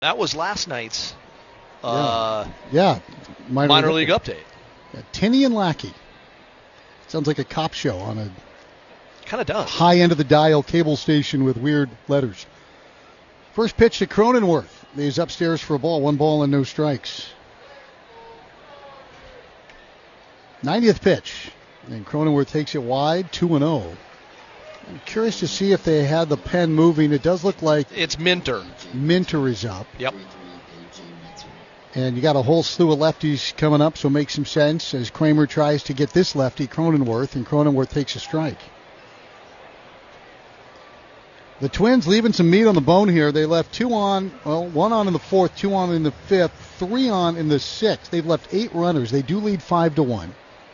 That was last night's minor league update. Yeah, Tinney and Lackey. Sounds like a cop show on a kind of does high end of the dial cable station with weird letters. First pitch to Cronenworth. He's upstairs for a ball. 1 ball and no strikes. 90th pitch. And Cronenworth takes it wide, 2-0. I'm curious to see if they had the pen moving. It does look like it's Minter. Minter is up. Yep. And you got a whole slew of lefties coming up, so it makes some sense as Kramer tries to get this lefty, Cronenworth, and Cronenworth takes a strike. The Twins leaving some meat on the bone here. They left 2 on, 1 on in the 4th, 2 on in the 5th, 3 on in the 6th. They've left 8 runners. They do lead 5-1.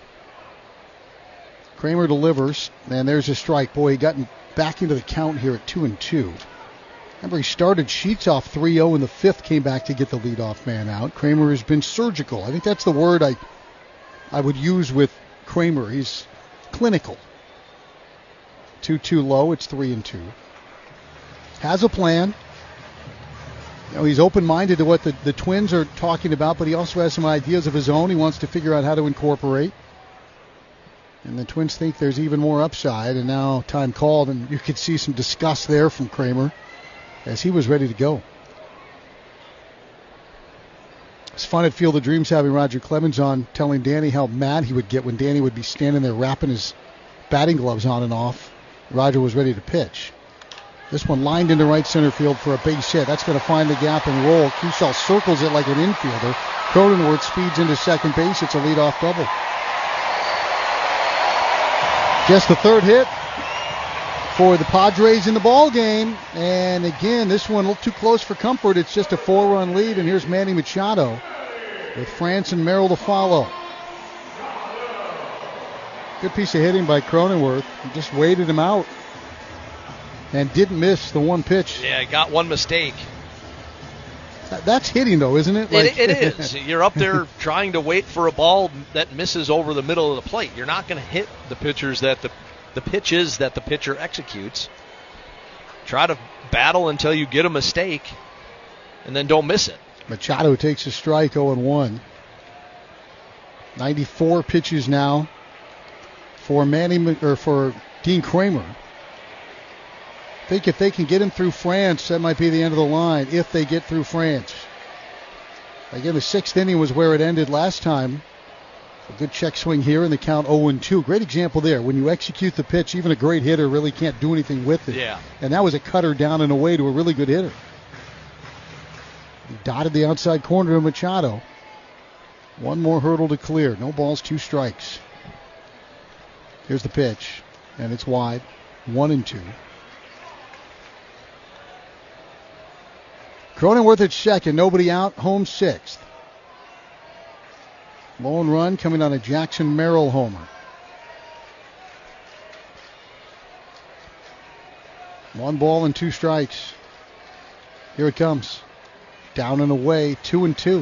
Kramer delivers, and there's a strike. Boy, he got back into the count here at 2-2. Remember, he started Sheets off 3-0 in the 5th, came back to get the leadoff man out. Kramer has been surgical. I think that's the word I would use with Kramer. He's clinical. 2-2 low, it's 3-2. Has a plan. You know, he's open-minded to what the Twins are talking about, but he also has some ideas of his own. He wants to figure out how to incorporate. And the Twins think there's even more upside, and now time called, and you could see some disgust there from Kramer as he was ready to go. It's fun at Field of Dreams having Roger Clemens on, telling Danny how mad he would get when Danny would be standing there wrapping his batting gloves on and off. Roger was ready to pitch. This one lined into right center field for a base hit. That's going to find the gap and roll. Kershaw circles it like an infielder. Cronenworth speeds into second base. It's a leadoff double. Just the 3rd hit for the Padres in the ball game. And again, this one a little too close for comfort. It's just a 4-run lead, and here's Manny Machado with France and Merrill to follow. Good piece of hitting by Cronenworth. He just waited him out and didn't miss the one pitch. Yeah, got one mistake. That's hitting, though, isn't it? It is. You're up there trying to wait for a ball that misses over the middle of the plate. You're not going to hit the pitches that the pitcher executes. Try to battle until you get a mistake, and then don't miss it. Machado takes a strike, 0-1. 94 pitches now for for Dean Kramer. I think if they can get him through France, that might be the end of the line, if they get through France. Again, the 6th inning was where it ended last time. A good check swing here in the count 0-2. Great example there. When you execute the pitch, even a great hitter really can't do anything with it. Yeah. And that was a cutter down and away to a really good hitter. He dotted the outside corner to Machado. One more hurdle to clear. No balls, 2 strikes. Here's the pitch, and it's wide. 1-2. Cronenworth at second, nobody out, home 6th. Lone run coming on a Jackson Merrill homer. 1 ball and 2 strikes. Here it comes. Down and away, 2-2.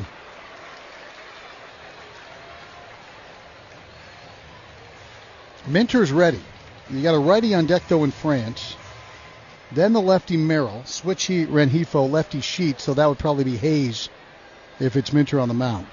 Minter's ready. You got a righty on deck, though, in France. Then the lefty Merrill, switchy Rengifo, lefty Sheets, so that would probably be Hayes if it's Minter on the mound.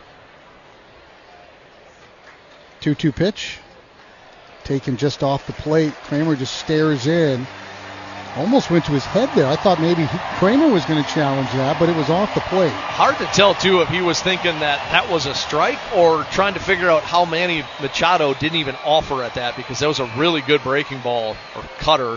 2-2 pitch. Taken just off the plate. Kramer just stares in. Almost went to his head there. I thought maybe Kramer was going to challenge that, but it was off the plate. Hard to tell, too, if he was thinking that was a strike or trying to figure out how Manny Machado didn't even offer at that, because that was a really good breaking ball or cutter.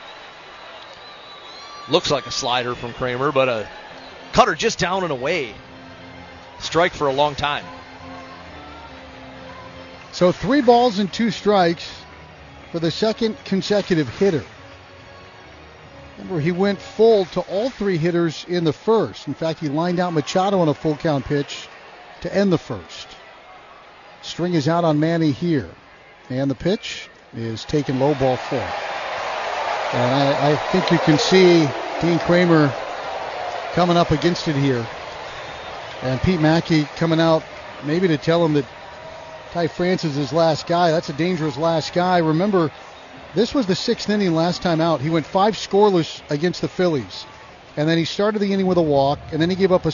Looks like a slider from Kramer, but a cutter just down and away. Strike for a long time. So 3 balls and 2 strikes for the second consecutive hitter. Remember, he went full to all 3 hitters in the first. In fact, he lined out Machado on a full count pitch to end the first. String is out on Manny here. And the pitch is taken low, ball 4. And I think you can see Dean Kramer coming up against it here. And Pete Mackey coming out maybe to tell him that Ty France is his last guy. That's a dangerous last guy. Remember, this was the 6th inning last time out. He went 5 scoreless against the Phillies. And then he started the inning with a walk, and then he gave up a